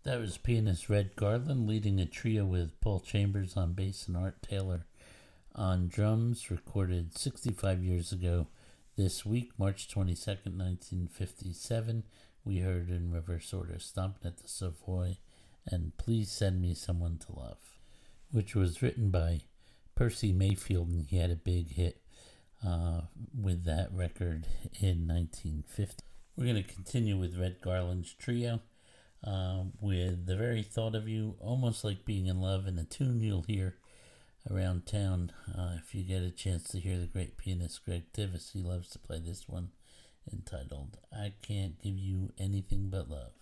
That was pianist Red Garland leading a trio with Paul Chambers on bass and Art Taylor on drums, recorded 65 years ago this week, March 22nd, 1957. We heard in reverse order Stompin' at the Savoy and Please Send Me Someone to Love, which was written by Percy Mayfield, and he had a big hit with that record in 1950. We're going to continue with Red Garland's trio with The Very Thought of You, Almost Like Being in Love, and a tune you'll hear around town if you get a chance to hear the great pianist Greg Tivis. He loves to play this one, entitled I Can't Give You Anything But Love.